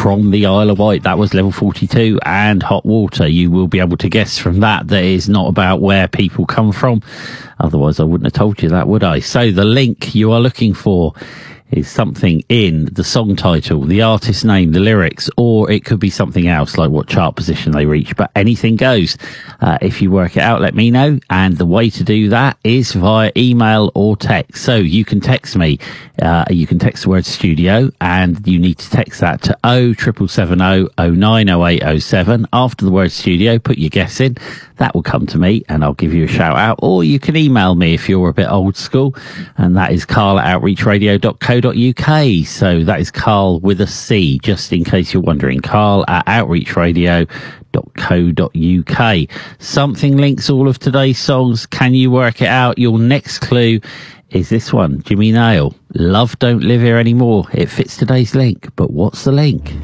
from the Isle of Wight. That was level 42, and hot water. You will be able to guess from that that is not about where people come from. Otherwise, I wouldn't have told you that, would I? So the link you are looking for is something in the song title, the artist name, the lyrics, or it could be something else like what chart position they reach, but anything goes. If you work it out, let me know. And the way to do that is via email or text. So you can text me, you can text the word studio, and you need to text that to 07770 090807. After the word studio, put your guess in. That will come to me and I'll give you a shout out. Or you can email me if you're a bit old school, and that is carl@outreachradio.co.uk. So that is Carl with a C, just in case you're wondering. carl@outreachradio.co.uk. Something links all of today's songs. Can you work it out? Your next clue is this one, Jimmy Nail. Love Don't Live Here Anymore. It fits today's link, but what's the link?